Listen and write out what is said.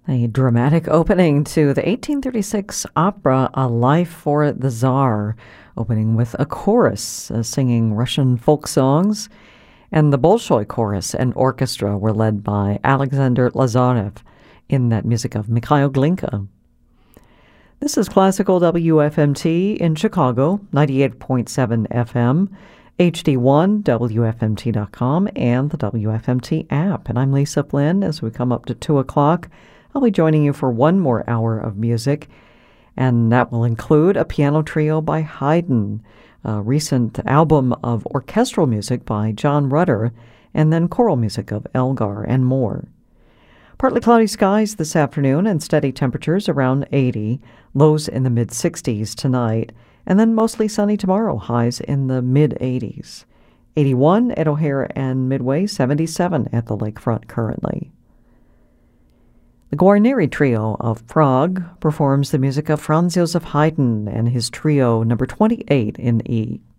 A dramatic opening to the 1836 opera A Life for the Tsar, opening with a chorus singing Russian folk songs. And the Bolshoi Chorus and Orchestra were led by Alexander Lazarev in that music of Mikhail Glinka. This is Classical WFMT in Chicago, 98.7 FM, HD1, WFMT.com, and the WFMT app. And I'm Lisa Flynn. As we come up to 2 o'clock, I'll be joining you for one more hour of music, and that will include a piano trio by Haydn, a recent album of orchestral music by John Rutter, and then choral music of Elgar and more. Partly cloudy skies this afternoon and steady temperatures around 80, lows in the mid-60s tonight, and then mostly sunny tomorrow, highs in the mid-80s. 81 at O'Hare and Midway, 77 at the lakefront currently. The Guarneri Trio of Prague performs the music of Franz Joseph Haydn and his trio number 28 in E.